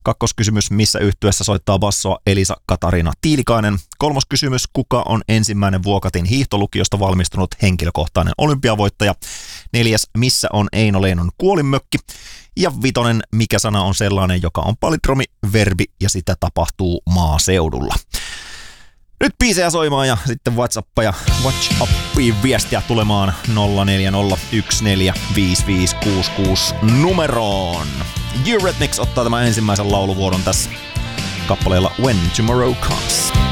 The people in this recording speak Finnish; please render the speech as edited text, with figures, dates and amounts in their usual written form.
Kakkoskysymys, missä yhtyeessä soittaa bassoa Elisa Katarina Tiilikainen? Kolmos kysymys, kuka on ensimmäinen Vuokatin hiihtolukiosta valmistunut henkilökohtainen olympiavoittaja? Neljäs, missä on Eino Leinon kuolinmökki? Ja vitonen, mikä sana on sellainen, joka on palindromi, verbi ja sitä tapahtuu maaseudulla? Nyt biisejä soimaan ja sitten WhatsApp ja WhatsAppiin viestiä tulemaan 0401455566 numeroon. Eurythmics ottaa tämän ensimmäisen lauluvuodon tässä kappaleella When Tomorrow Comes.